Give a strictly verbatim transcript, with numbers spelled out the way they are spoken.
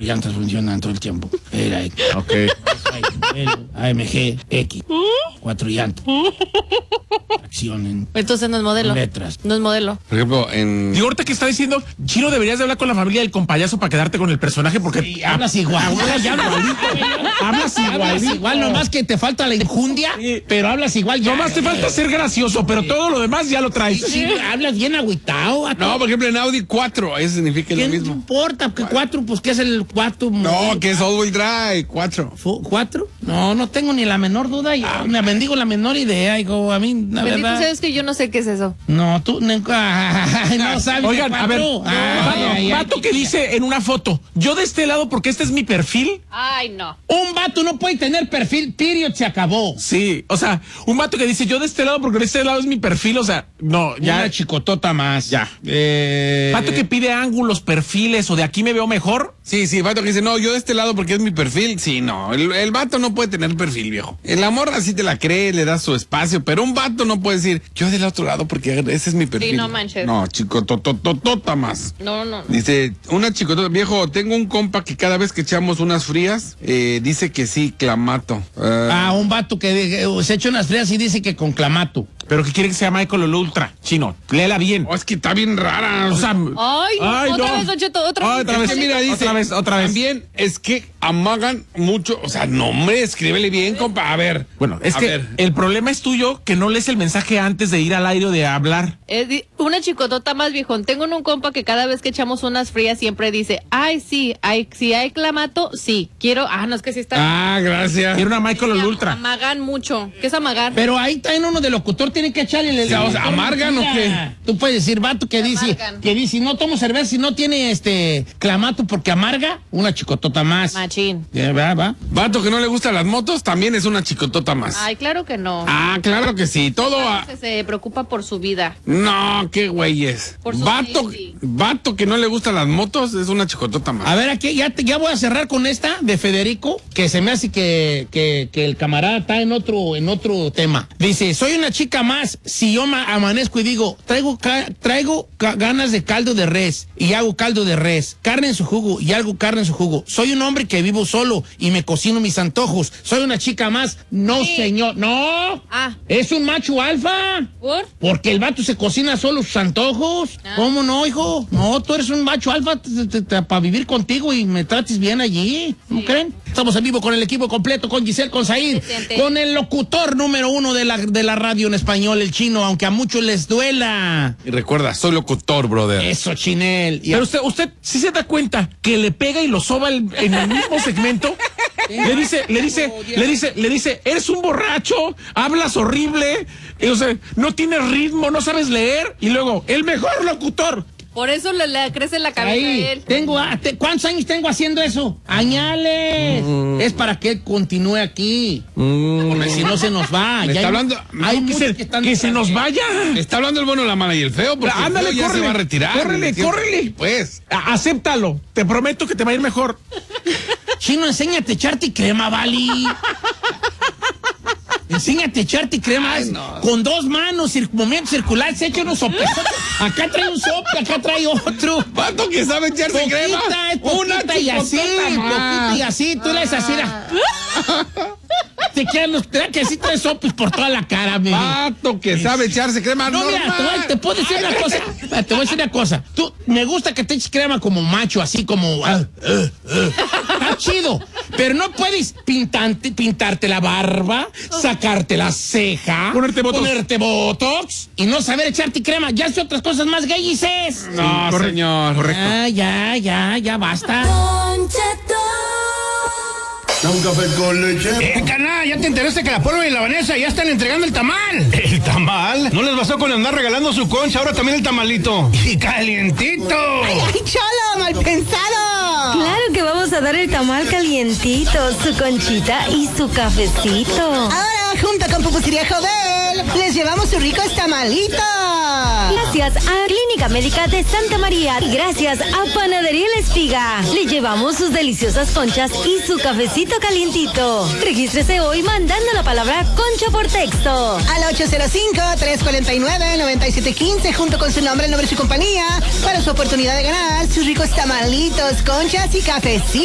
llantas funcionan todo el tiempo. Era X. Ok. A M G, X. Cuatro llantas. Acción en Entonces no es modelo. letras. No es modelo. Por ejemplo, en... Y ahorita que está diciendo, Chino, deberías de hablar con la familia del compayazo para quedarte con el personaje porque... Sí, hablas igual. Hablas igualito. Hablas igual. Hablas igual, nomás que te falta la injundia, Sí. pero hablas igual. Ya, Nomás te falta ser gracioso, pero todo lo demás ya lo traes. Sí, sí, hablas bien agüitado. No, por ejemplo, en Audi cuatro, eso significa lo ¿Qué no mismo. importa? ¿Qué cuatro? Pues, ¿qué es el cuatro? No, que es all-wheel drive, cuatro. Fu- ¿Cuatro? No, no tengo ni la menor duda. Yo me bendigo la menor idea. Digo, a mí, la Bendito verdad. sabes que yo no sé qué es eso. No, tú ne- ay, no sabes. Oigan, de a ver, cuatro. Ay, vato, ay, ay, vato que dice en una foto, yo de este lado porque este es mi perfil. Ay, no. Un vato no puede tener perfil, period, se acabó. Sí, o sea, un vato que dice yo de este lado porque de este lado es mi perfil, o sea, no, Ya. ya. Una chicotota más. Ya. Eh, Vato que pide ángulos, perfiles o de aquí me veo mejor. Sí, sí, vato que dice, no, yo de este lado porque es mi perfil. Sí, no, el, el vato no puede tener perfil, viejo. El amor así te la cree, le da su espacio, pero un vato no puede decir, yo del otro lado porque ese es mi perfil. no manches. No, chicotototota más. No, no. Dice, una chicotota, viejo, tengo un compa que cada vez que echamos unas frías, eh, dice que sí, clamato. Eh, Ah, un vato que de- se echa unas frías y dice que con clamato. Pero que quiere que sea Michael o Ultra. Chino, léela bien. oh, es que está bien rara. O sea, Ay, ay, otra no. vez, Don Cheto, otra Ay, vez. otra vez. Es que mira, dice, otra vez, otra vez. También es que amagan mucho, o sea, no, hombre, escríbele bien, compa, a ver. Bueno, es a que ver. el problema es tuyo que no lees el mensaje antes de ir al aire o de hablar. Eh, di- una chicotota más viejón. Tengo un compa que cada vez que echamos unas frías siempre dice, ay, sí, hay, si hay clamato, sí. Quiero, ah, no, es que sí está. Ah, gracias. Quiero una Michael Sí, o Ultra. Amagan mucho. ¿Qué es amagar? Pero ahí también uno de locutor tiene que echarle el Sí, o sea, ¿amargan o qué? Tú puedes decir, vato que dice, Amargan. que dice, no tomo cerveza si no tiene este clamato porque amarga, una chicotota más. Machín. Eh, Va, va. Vato que no le gustan las motos, también es una chicotota más. Ay, claro que no. Ah, claro que sí, todo a... Se, se preocupa por su vida. No, qué güeyes. Por su Vato, safety. vato que no le gustan las motos es una chicotota más. A ver, aquí ya, te- ya voy a cerrar con esta de Federico, que se me hace que, que, que el camarada está en otro, en otro tema. Dice, soy una chica más, si yo ma- amanezco y digo, traigo, ca- traigo ca- ganas de caldo de res, y hago caldo de res, carne en su jugo, y hago carne en su jugo. Soy un hombre que vivo solo, y me cocino mis antojos. Soy una chica más. No, Sí. señor, no. Ah. Es un macho alfa. ¿Por? Porque el vato se cocina solo sus antojos. Ah. ¿Cómo no, hijo? No, tú eres un macho alfa para vivir contigo y me trates bien allí. ¿No creen? Estamos en vivo con el equipo completo, con Giselle, con Said, Presente. con el locutor número uno de la, de la radio en español, el Chino, aunque a muchos les duela. Y recuerda, soy locutor, brother. Eso, Chinel. Y Pero usted, usted sí se da cuenta que le pega y lo soba el- en el mismo segmento. Le dice, le dice, le dice, le dice, eres un borracho, hablas horrible, y, o sea, no tienes ritmo, no sabes leer, y luego, el mejor locutor. Por eso le, le crece la cabeza Ahí, a él. tengo, a- te- ¿cuántos años tengo haciendo eso? Añales. Es para que él continúe aquí. Porque si no se nos va. Me Ya está hay- hablando- Hay que muchos se, que están. que se nos vaya. Está hablando el bueno, la mala y el feo, porque Ándale, el feo ya córrele, se va a retirar. córrele, Siempre- córrele. Pues. A- acéptalo, te prometo que te va a ir mejor. Chino, enséñate a echarte crema, Vali. Enséñate a echarte crema. Ay, no. Con dos manos, cir- movimiento circular, se echa unos sopes. Acá trae un sople, acá trae otro. Vato que sabe echarse crema. Poquita, es poquita y así, chicotota más. poquita y así, tú le haces así. la- Te quedan los te- que así trae sopes por toda la cara, mi. Vato que sabe echarse crema. No, mira, te, voy, normal. te puedo decir una cosa. Mira, Te voy a decir una cosa. Tú, me gusta que te eches crema como macho, así como. ah, ah, ah. Está chido. Pero no puedes pintante, pintarte la barba, sacarte la ceja, Ponerte botox. ponerte botox y no saber echarte crema. Ya hace otras cosas más gayices. No, correcto, señor. correcto. Ya, ya, ya, ya basta. Un café con leche. Eh, canal, ¿ya te enteraste que la Polo y la Vanessa ya están entregando el tamal? ¿El tamal? ¿No les bastó con andar regalando su concha, ahora también el tamalito? ¡Y calientito! ¡Ay, cholo, mal pensado! Claro que vamos a dar el tamal calientito, su conchita y su cafecito. Ahora, junto con Pupusería Jovel, les llevamos su rico tamalito. Gracias a Clínica Médica de Santa María y gracias a Panadería La Espiga. Le llevamos sus deliciosas conchas y su cafecito calientito. Regístrese hoy mandando la palabra concha por texto. Al ocho cero cinco, tres cuatro nueve, nueve siete uno cinco, junto con su nombre, el nombre de su compañía, para su oportunidad de ganar sus ricos tamalitos, conchas y cafecito.